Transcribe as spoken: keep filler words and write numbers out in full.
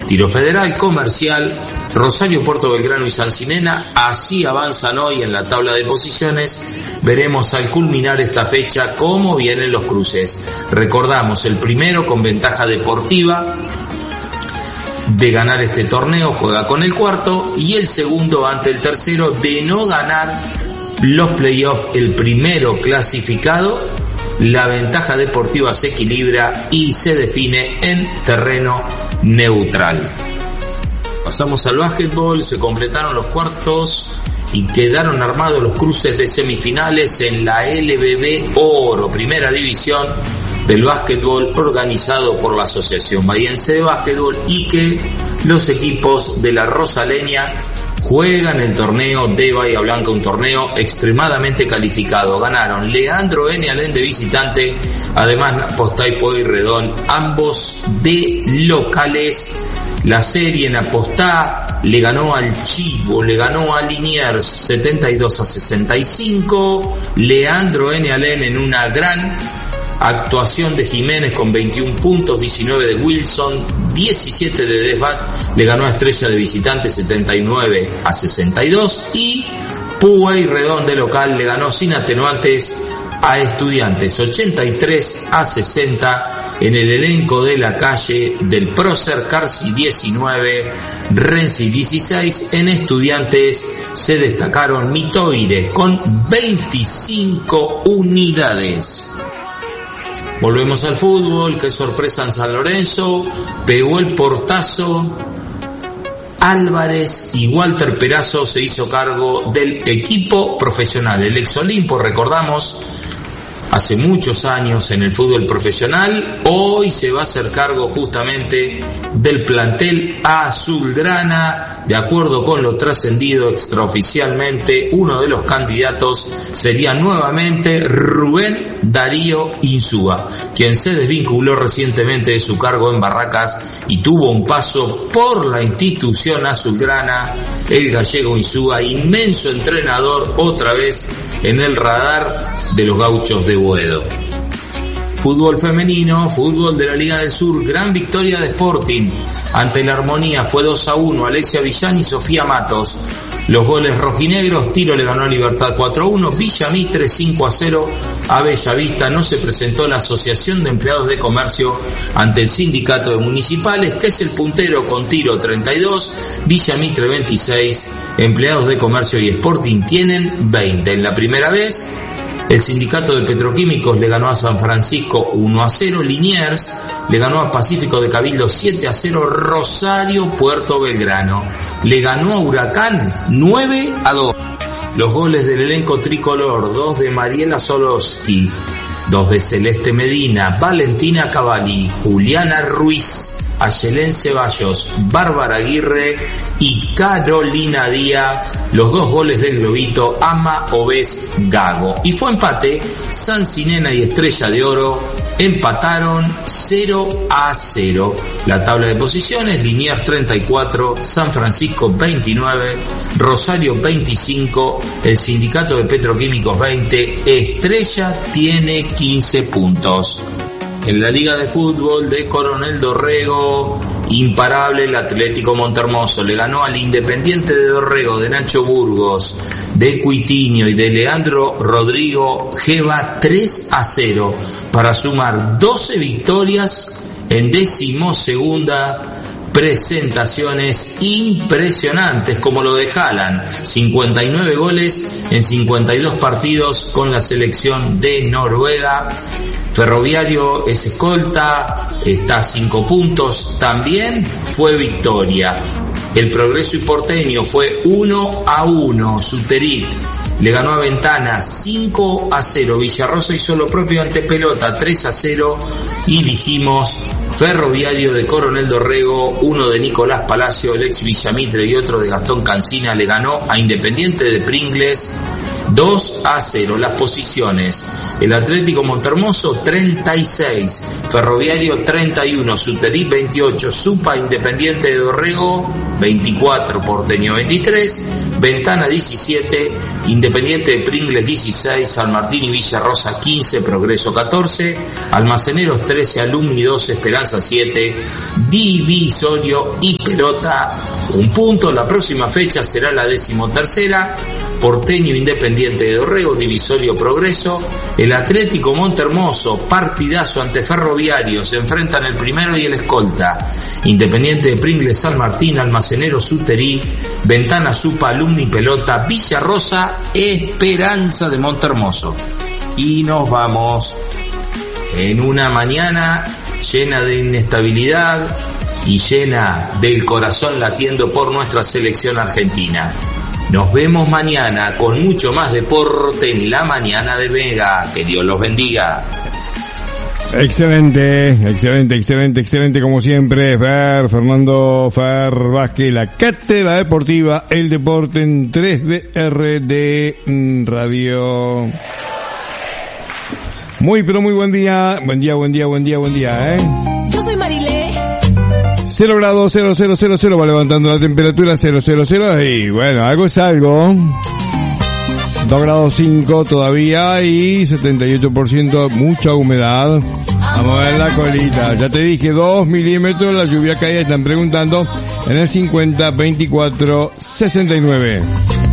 Tiro Federal, Comercial, Rosario, Puerto Belgrano y San Cinena así avanzan hoy en la tabla de posiciones. Veremos al culminar esta fecha cómo vienen los cruces. Recordamos, el primero con ventaja deportiva de ganar este torneo juega con el cuarto, y el segundo ante el tercero de no ganar los playoffs. El primero clasificado, la ventaja deportiva se equilibra y se define en terreno neutral. Pasamos al básquetbol. Se completaron los cuartos y quedaron armados los cruces de semifinales en la L B B Oro, primera división del básquetbol organizado por la Asociación Bahiense de Básquetbol, y que los equipos de la Rosaleña juegan el torneo de Bahía Blanca, un torneo extremadamente calificado. Ganaron Leandro N. Alén de visitante, además Postay Pueyrredón, ambos de locales. La serie en Apostá le ganó al Chivo, le ganó a Liniers setenta y dos a sesenta y cinco. Leandro N. Alén en una gran actuación de Jiménez con veintiún puntos, diecinueve de Wilson, diecisiete de Desbat, le ganó a Estrella de visitante setenta y nueve a sesenta y dos, y Pueyrredón de local le ganó sin atenuantes a Estudiantes ochenta y tres a sesenta en el elenco de la calle del Prócer. Carsi diecinueve, Renzi dieciséis. En Estudiantes se destacaron Mitoire con veinticinco unidades. Volvemos al fútbol. Qué sorpresa en San Lorenzo. Pegó el portazo Álvarez y Walter Perazo se hizo cargo del equipo profesional. El ex Olimpo, recordamos, hace muchos años en el fútbol profesional, hoy se va a hacer cargo justamente del plantel azulgrana. De acuerdo con lo trascendido extraoficialmente, uno de los candidatos sería nuevamente Rubén Darío Insúa, quien se desvinculó recientemente de su cargo en Barracas y tuvo un paso por la institución azulgrana. El gallego Insúa, inmenso entrenador, otra vez en el radar de los gauchos de Boedo. Fútbol femenino, fútbol de la Liga del Sur, gran victoria de Sporting ante la Armonía, fue dos a uno, Alexia Villán y Sofía Matos. Los goles rojinegros: Tiro le ganó a Libertad cuatro a uno, Villamitre cinco a cero a Bellavista. No se presentó la Asociación de Empleados de Comercio ante el Sindicato de Municipales, que es el puntero con Tiro treinta y dos, Villamitre veintiséis, Empleados de Comercio y Sporting tienen veinte. En la primera vez, el Sindicato de Petroquímicos le ganó a San Francisco uno a cero, Liniers le ganó a Pacífico de Cabildo siete a cero, Rosario Puerto Belgrano le ganó a Huracán nueve a dos. Los goles del elenco tricolor: dos de Mariela Solowski, dos de Celeste Medina, Valentina Cavalli, Juliana Ruiz, Ayelén Ceballos, Bárbara Aguirre y Carolina Díaz. Los dos goles del globito: Ama Obés Gago. Y fue empate: San Cinena y Estrella de Oro empataron cero a cero. La tabla de posiciones: Liniers treinta y cuatro, San Francisco veintinueve, Rosario veinticinco, el Sindicato de Petroquímicos veinte, Estrella tiene quince puntos. En la Liga de Fútbol de Coronel Dorrego, imparable el Atlético Montermoso, le ganó al Independiente de Dorrego de Nacho Burgos, de Cuitinho y de Leandro Rodrigo Geva tres a cero para sumar doce victorias en decimosegunda presentaciones impresionantes, como lo de Haaland, cincuenta y nueve goles en cincuenta y dos partidos con la selección de Noruega. Ferroviario es escolta, está a cinco puntos, también fue victoria. El Progreso y Porteño fue uno a uno, Suterit le ganó a Ventana cinco a cero, Villarrosa hizo lo propio ante Pelota tres a cero, y dijimos Ferroviario de Coronel Dorrego, uno de Nicolás Palacio, el ex Villamitre, y otro de Gastón Cancina, le ganó a Independiente de Pringles dos a cero. Las posiciones: el Atlético Montermoso treinta y seis, Ferroviario treinta y uno, Suterí veintiocho, Supa Independiente de Dorrego veinticuatro, Porteño veintitrés, Ventana diecisiete, Independiente de Pringles dieciséis, San Martín y Villa Rosa quince, Progreso catorce, Almaceneros trece, Alumni doce, Esperanza siete, Divisorio y Pelota un punto. La próxima fecha será la decimotercera: Porteño Independiente de Dorrego, Divisorio Progreso. El Atlético Montermoso, partidazo ante Ferroviario, se enfrentan el primero y el escolta. Independiente de Pringles, San Martín, Almacenero, Suterí, Ventana, Supa, Alumni, Pelota, Villa Rosa, Esperanza de Montermoso. Y nos vamos en una mañana llena de inestabilidad y llena del corazón latiendo por nuestra selección argentina. Nos vemos mañana con mucho más deporte en la mañana de Mega. Que Dios los bendiga. Excelente, excelente, excelente, excelente como siempre, Fer, Fernando Fer Vázquez, la cátedra deportiva, el deporte en tres D R D Radio. Muy pero muy buen día, buen día, buen día, buen día, buen día, ¿eh? Yo soy Marilé. Cero grados, cero, cero, cero, cero, va levantando la temperatura, cero, cero, cero, y bueno, algo es algo. Dos grados cinco todavía y setenta y ocho por ciento, mucha humedad. Vamos a ver la colita. Ya te dije, dos milímetros, la lluvia caída, están preguntando en el cincuenta veinticuatro sesenta y nueve.